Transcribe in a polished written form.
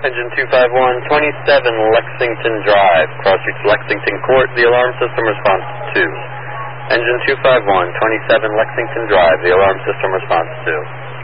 Engine 251, 27 Lexington Drive, cross reach Lexington Court, the alarm system response 2. Engine 251, 27 Lexington Drive, the alarm system response 2.